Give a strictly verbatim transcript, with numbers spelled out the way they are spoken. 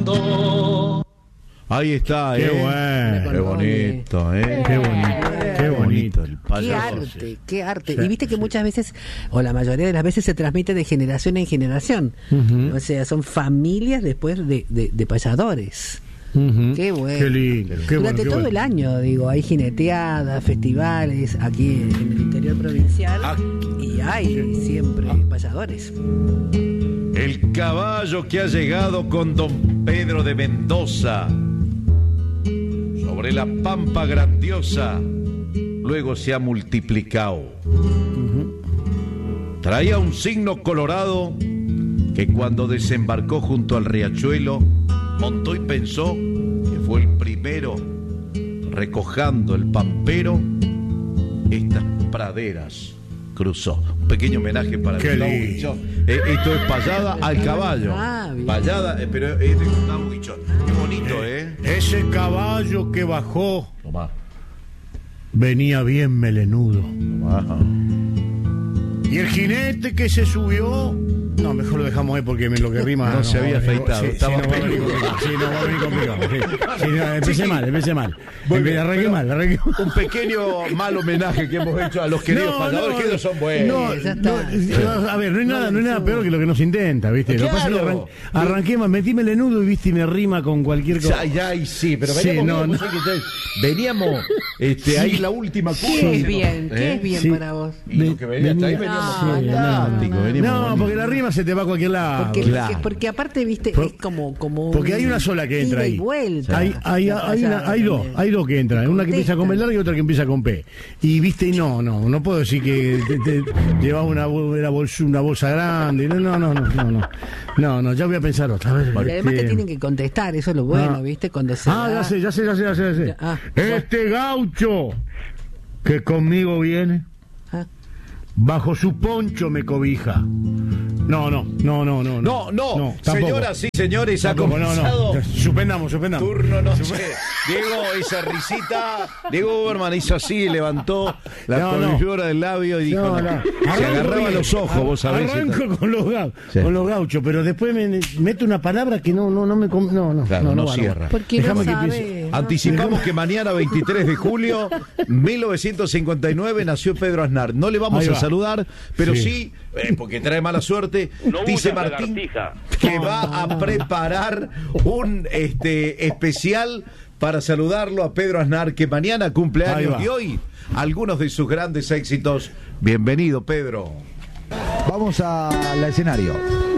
Ahí está, qué eh. bueno, qué bonito, eh. Qué bonito, qué bonito el payaso. Qué arte, qué arte. Y viste que muchas veces, o la mayoría de las veces, se transmite de generación en generación. Uh-huh. O sea, son familias después de, de, de payadores. Uh-huh. Qué bueno. Qué lindo. Qué Durante bueno, todo bueno. el año, digo, hay jineteadas, festivales aquí en el interior provincial. Ah. Y hay siempre ah. payadores. El caballo que ha llegado con don Pedro de Mendoza sobre la pampa grandiosa, luego se ha multiplicado. Uh-huh. Traía un signo colorado que cuando desembarcó junto al riachuelo, montó y pensó que fue el primero recojando el pampero estas praderas. Cruzó. Un pequeño homenaje para Qué Gustavo Guichón. Eh, esto es payada al caballo. Ah, payada, eh, pero es de Gustavo Guichón. Qué bonito, ¿eh? Ese caballo que bajó Tomá. venía bien melenudo. Tomá. Y el jinete que se subió... No, mejor lo dejamos ahí porque me lo que rima... No, no se había afeitado. Sí, estaba sí, no, va sí, no va a venir complicado. Sí, sí, no, empecé sí, mal, empecé mal. Empecé, arranqué mal, arranqué mal. Un pequeño mal homenaje que hemos hecho a los queridos no, payadores, no, que ellos son buenos. No, ya está. No, a ver, no hay nada, no hay nada peor que lo que nos intenta, ¿viste? Claro. Lo que pasa es que arran, arranqué mal, metí melenudo y viste y me rima con cualquier cosa. Ya, ya, sí, pero veníamos, sí, no, no. veníamos este, sí. ahí la última curva. ¿Qué es bien? ¿Eh? ¿Qué es bien sí. para vos? Y lo que venía hasta ahí veníamos fantástico. No, porque la rima se te va a cualquier lado. Porque, claro. porque, porque aparte, viste, Por, es como, como porque hay una sola que entra ahí. Vuelta. Hay, hay, hay, una, hay dos, hay dos que entran, una que empieza con B larga y otra que empieza con P. Y viste, y no, no, no puedo decir que te, te, llevaba una, una, bolsa, una bolsa grande. No, no, no, no, no, no, no, no, ya voy a pensar otra vez. Y además te tienen que contestar, eso es lo bueno, ah. viste, cuando se Ah, da... ya sé, ya sé, ya sé, ya sé, ya sé. Ah, este gaucho que conmigo viene, ah. bajo su poncho me cobija. No, no, no, no, no. No, no, no señoras y señores, ha comenzado. No, no. Suspendamos, suspendamos. Turno noche. Diego, esa risita. Diego Uberman hizo así, levantó la no, cordillera no. del labio y dijo: no, no. Se agarraba los ojos, ar- vos sabés. Arranco con los, gau- sí. con los gauchos, pero después me meto una palabra que no, no, no me. Com- no, no, claro, no, no, no cierra. Porque Déjame no que Anticipamos que mañana, veintitrés de julio mil novecientos cincuenta y nueve, nació Pedro Aznar. No le vamos a saludar, pero sí, sí eh, porque trae mala suerte. No dice Martín que va a preparar un este especial para saludarlo a Pedro Aznar, que mañana cumple años y hoy algunos de sus grandes éxitos. Bienvenido, Pedro. Vamos al escenario.